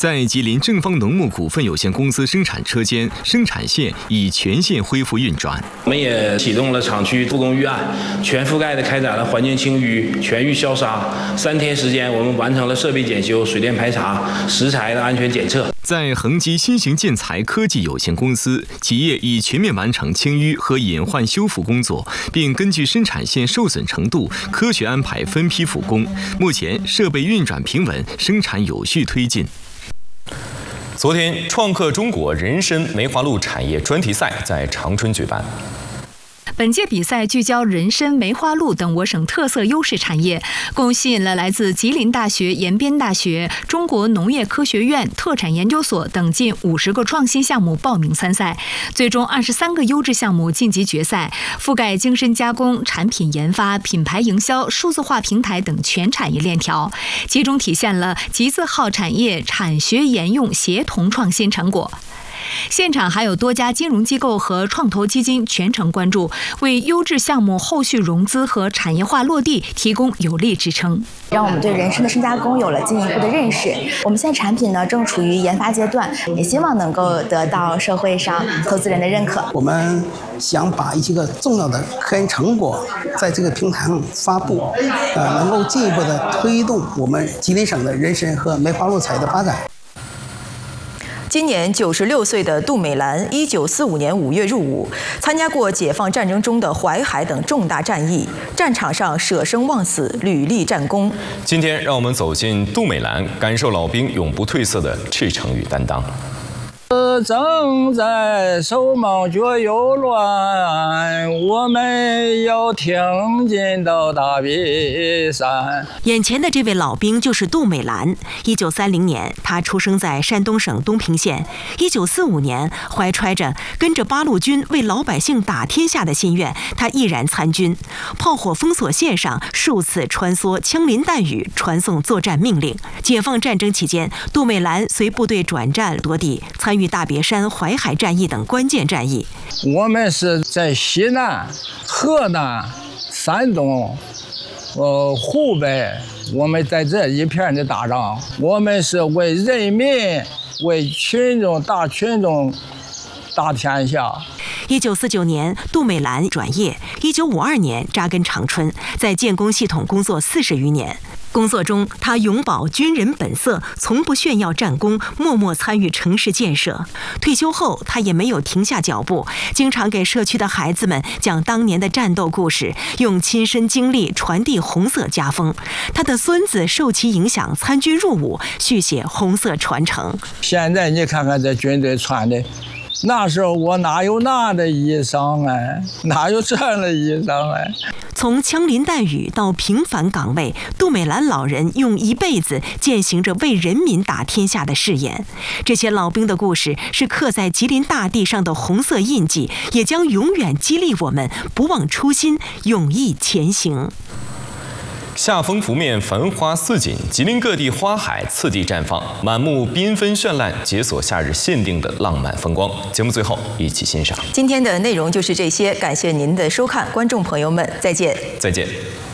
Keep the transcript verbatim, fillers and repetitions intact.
在吉林正方农牧股份有限公司生产车间，生产线已全线恢复运转。 我们也启动了厂区复工预案，全覆盖的开展了环境清淤、全域消杀。三天时间，我们完成了设备检修、水电排查、食材的安全检测。 在恒基新型建材科技有限公司，企业已全面完成清淤和隐患修复工作，并根据生产线受损程度，科学安排分批复工。目前设备运转平稳，生产有序推进。 昨天，创客中国人参梅花鹿产业专题赛在长春举办。 本届比赛聚焦人参、梅花鹿等我省特色优势产业，共吸引了来自吉林大学、延边大学、中国农业科学院特产研究所等近五十个创新项目报名参赛。最终，二十三个优质项目晋级决赛，覆盖精深加工、产品研发、品牌营销、数字化平台等全产业链条，集中体现了集字号产业产学研用协同创新成果。现场还有多家金融机构和创投基金全程关注，为优质项目后续融资和产业化落地提供有力支撑， 让我们对人参的深加工有了进一步的认识。我们现在产品呢正处于研发阶段，也希望能够得到社会上投资人的认可。 我们想把一些个重要的科研成果在这个平台上发布，呃，能够进一步的推动我们吉林省的人参和梅花鹿产业的发展。 今年九十六岁的杜美兰，一九四五年五月入伍，参加过解放战争中的淮海等重大战役，战场上舍生忘死，屡立战功。 今天，让我们走进杜美兰，感受老兵永不褪色的赤诚与担当。 正在手忙脚又乱，我们要挺进到大别山。 眼前的这位老兵就是杜美兰。一九三零年，她出生在山东省东平县。一九四五年，怀揣着跟着八路军为老百姓打天下的心愿，她毅然参军。炮火封锁线上，数次穿梭，枪林弹雨，传送作战命令。解放战争期间，杜美兰随部队转战多地，参与大别山、淮海战役等关键战役。 我们是在西南、河南、山东、呃湖北，我们在这一片的打仗，我们是为人民、为群众、大群众打天下。 一九四九年，杜美兰转业。一九五二年扎根长春，在建工系统工作四十余年。工作中，他永葆军人本色，从不炫耀战功，默默参与城市建设。退休后，他也没有停下脚步，经常给社区的孩子们讲当年的战斗故事，用亲身经历传递红色家风。他的孙子受其影响参军入伍，续写红色传承。 现在你看看这军队穿的，那时候我哪有那的衣裳哎，哪有这样的衣裳哎。 从枪林弹雨到平凡岗位，杜美兰老人用一辈子践行着为人民打天下的誓言。这些老兵的故事是刻在吉林大地上的红色印记，也将永远激励我们不忘初心，勇毅前行。 夏风拂面，繁花似锦，吉林各地花海次第绽放，满目缤纷绚烂，解锁夏日限定的浪漫风光。节目最后一起欣赏。 今天的内容就是这些，感谢您的收看，观众朋友们，再见。 再见。